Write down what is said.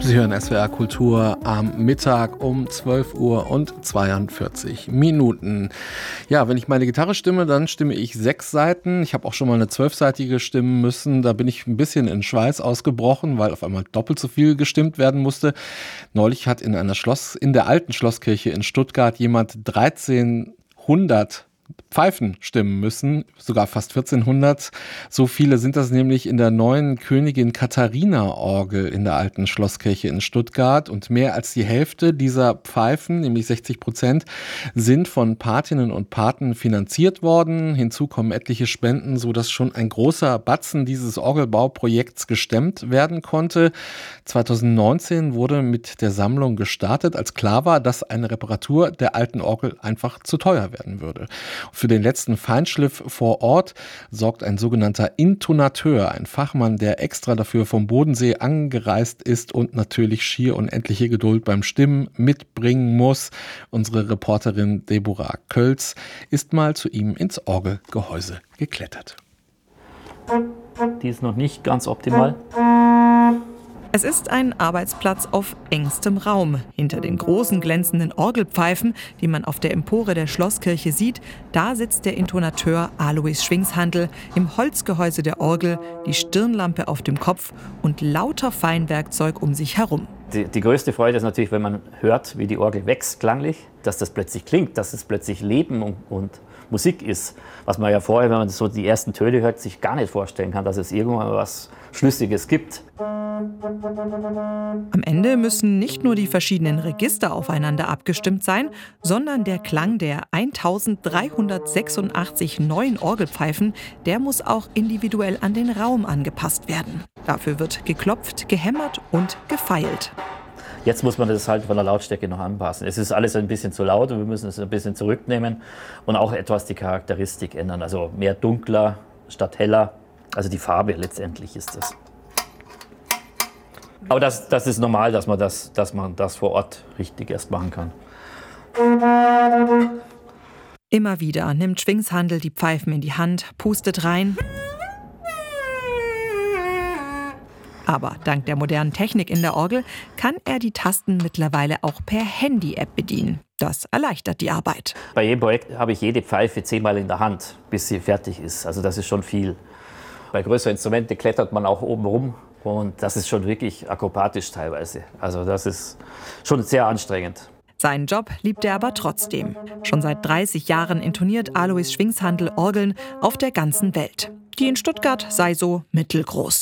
Sie hören SWR Kultur am Mittag um 12:42 Uhr. Ja, wenn ich meine Gitarre stimme, dann stimme ich 6 Saiten. Ich habe auch schon mal eine 12-seitige stimmen müssen. Da bin ich ein bisschen in Schweiß ausgebrochen, weil auf einmal doppelt so viel gestimmt werden musste. Neulich hat in der alten Schlosskirche in Stuttgart jemand 1300 Pfeifen stimmen müssen, sogar fast 1400. So viele sind das nämlich in der neuen Königin Katharina Orgel in der alten Schlosskirche in Stuttgart. Und mehr als die Hälfte dieser Pfeifen, nämlich 60%, sind von Patinnen und Paten finanziert worden. Hinzu kommen etliche Spenden, sodass schon ein großer Batzen dieses Orgelbauprojekts gestemmt werden konnte. 2019 wurde mit der Sammlung gestartet, als klar war, dass eine Reparatur der alten Orgel einfach zu teuer werden würde. Für den letzten Feinschliff vor Ort sorgt ein sogenannter Intonateur, ein Fachmann, der extra dafür vom Bodensee angereist ist und natürlich schier unendliche Geduld beim Stimmen mitbringen muss. Unsere Reporterin Deborah Kölz ist mal zu ihm ins Orgelgehäuse geklettert. Die ist noch nicht ganz optimal. Es ist ein Arbeitsplatz auf engstem Raum. Hinter den großen glänzenden Orgelpfeifen, die man auf der Empore der Schlosskirche sieht, da sitzt der Intonateur Alois Schwingshandl im Holzgehäuse der Orgel, die Stirnlampe auf dem Kopf und lauter Feinwerkzeug um sich herum. Die größte Freude ist natürlich, wenn man hört, wie die Orgel wächst klanglich, dass das plötzlich klingt, dass es plötzlich Leben und Musik ist. Was man ja vorher, wenn man so die ersten Töne hört, sich gar nicht vorstellen kann, dass es irgendwann was Schlüssiges gibt. Am Ende müssen nicht nur die verschiedenen Register aufeinander abgestimmt sein, sondern der Klang der 1386 neuen Orgelpfeifen, der muss auch individuell an den Raum angepasst werden. Dafür wird geklopft, gehämmert und gefeilt. Jetzt muss man das halt von der Lautstärke noch anpassen. Es ist alles ein bisschen zu laut und wir müssen es ein bisschen zurücknehmen und auch etwas die Charakteristik ändern. Also mehr dunkler statt heller. Also die Farbe letztendlich ist das. Aber das ist normal, dass man das vor Ort richtig erst machen kann. Immer wieder nimmt Schwingshandl die Pfeifen in die Hand, pustet rein. Aber dank der modernen Technik in der Orgel kann er die Tasten mittlerweile auch per Handy-App bedienen. Das erleichtert die Arbeit. Bei jedem Projekt habe ich jede Pfeife 10-mal in der Hand, bis sie fertig ist. Also das ist schon viel. Bei größeren Instrumenten klettert man auch oben rum und das ist schon wirklich akrobatisch teilweise. Also das ist schon sehr anstrengend. Seinen Job liebt er aber trotzdem. Schon seit 30 Jahren intoniert Alois Schwingshandl Orgeln auf der ganzen Welt. Die in Stuttgart sei so mittelgroß.